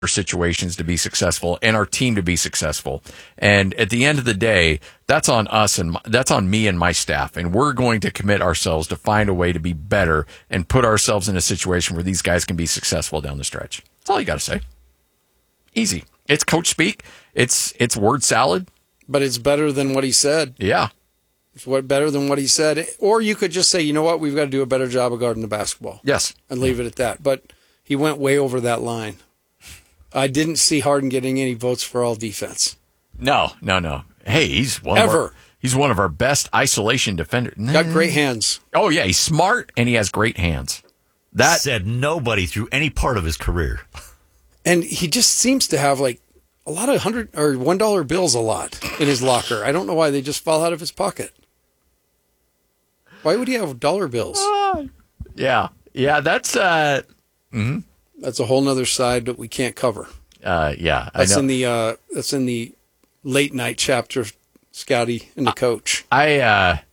situations to be successful and our team to be successful. And at the end of the day, that's on us and that's on me and my staff. And we're going to commit ourselves to find a way to be better and put ourselves in a situation where these guys can be successful down the stretch. That's all you got to say. Easy. It's coach speak. It's word salad. But it's better than what he said. Yeah. It's better than what he said. Or you could just say, you know what, we've got to do a better job of guarding the basketball. Yes. And leave it at that. But he went way over that line. I didn't see Harden getting any votes for all defense. No. Hey, he's one of our best isolation defenders. Got great hands. Oh, yeah, he's smart, and he has great hands. That said nobody through any part of his career. And he just seems to have like a lot of $100 or $1 bills a lot in his locker. I don't know why they just fall out of his pocket. Why would he have dollar bills? Yeah, that's That's a whole nother side that we can't cover. Yeah, that's I know. That's in the late night chapter of Scotty and the coach. I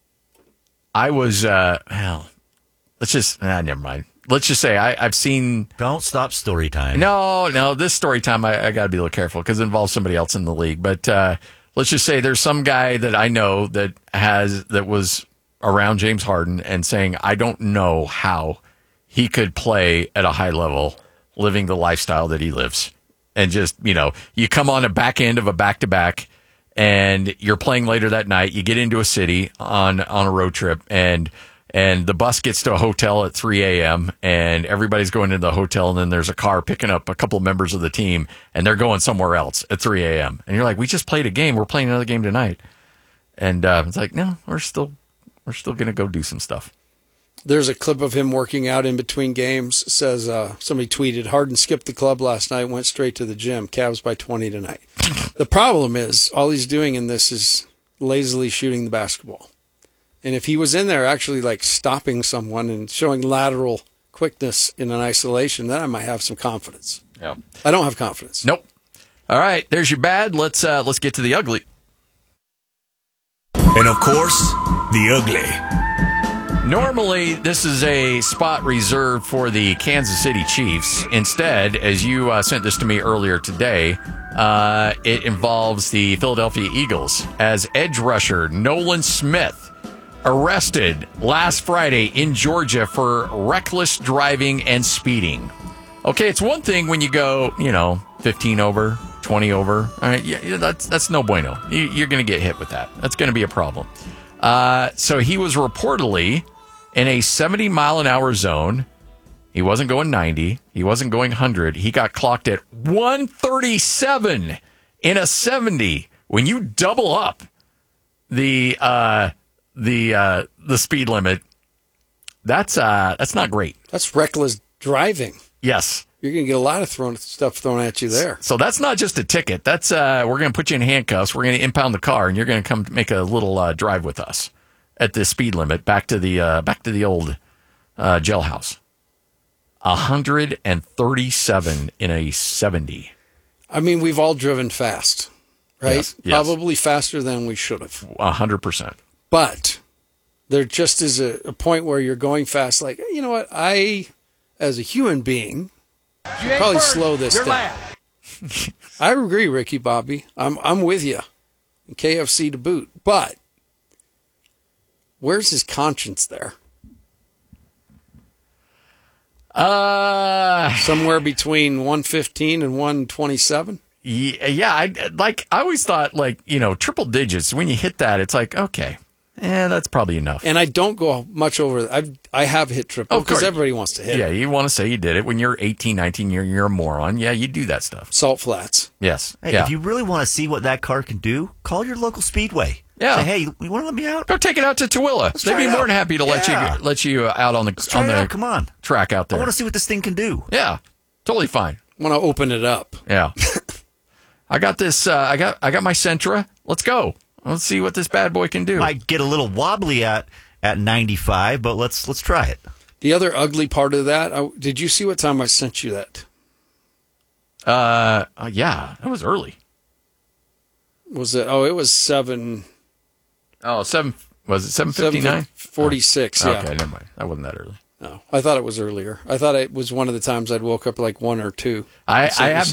was well. Let's just never mind. Let's just say I've seen. Don't stop story time. No, this story time I got to be a little careful because it involves somebody else in the league. But let's just say there's some guy that I know that was around James Harden and saying I don't know how he could play at a high level, living the lifestyle that he lives. And just, you come on a back end of a back-to-back, and you're playing later that night. You get into a city on a road trip, and the bus gets to a hotel at 3 a.m., and everybody's going into the hotel, and then there's a car picking up a couple of members of the team, and they're going somewhere else at 3 a.m. And you're like, we just played a game. We're playing another game tonight. And it's like, no, we're still going to go do some stuff. There's a clip of him working out in between games. It says somebody tweeted, Harden skipped the club last night, went straight to the gym. Cavs by 20 tonight. The problem is all he's doing in this is lazily shooting the basketball. And if he was in there actually like stopping someone and showing lateral quickness in an isolation, then I might have some confidence. Yeah. I don't have confidence. Nope. All right, there's your bad. Let's get to the ugly. And of course, the ugly. Normally, this is a spot reserved for the Kansas City Chiefs. Instead, as you sent this to me earlier today, it involves the Philadelphia Eagles as edge rusher Nolan Smith arrested last Friday in Georgia for reckless driving and speeding. Okay, it's one thing when you go, 15 over, 20 over. All right, yeah, that's no bueno. You're going to get hit with that. That's going to be a problem. So he was reportedly in a 70-mile-an-hour zone. He wasn't going 90. He wasn't going 100. He got clocked at 137 in a 70. When you double up the speed limit, that's not great. That's reckless driving. Yes. You're going to get a lot of stuff thrown at you there. So that's not just a ticket. That's we're going to put you in handcuffs. We're going to impound the car, and you're going to come make a little drive with us at the speed limit back to the old jailhouse. 137 in a 70. I mean, we've all driven fast, right? Yes. Probably faster than we should have. 100%. But there just is a point where you're going fast. Like, you know what? I, as a human being, should probably slow this down. I agree, Ricky Bobby. I'm with you. KFC to boot. But where's his conscience there? Somewhere between 115 and 127. Yeah. I always thought, triple digits. When you hit that, it's like, okay, that's probably enough. And I don't go much over. I have hit triple because everybody wants to hit. Yeah, it. you want to say you did it when you're 18, 19. You're a moron. Yeah, you do that stuff. Salt Flats. Yes. Hey, yeah. If you really want to see what that car can do, call your local Speedway. Yeah. Say, hey, you want to let me out? Go take it out to Tooele. They'd be more than happy to let you out on the Come on. track out there. I want to see what this thing can do. Yeah, totally fine. I want to open it up. Yeah. I got this. I got my Sentra. Let's go. Let's see what this bad boy can do. Might get a little wobbly at 95, but let's try it. The other ugly part of that, did you see what time I sent you that? Yeah, that was early. Was it? Oh, it was 7. Oh, 7. Was it 7:59? 7:46. Yeah. Okay, never mind. That wasn't that early. No, I thought it was earlier. I thought it was one of the times I'd woke up like 1 or 2. I have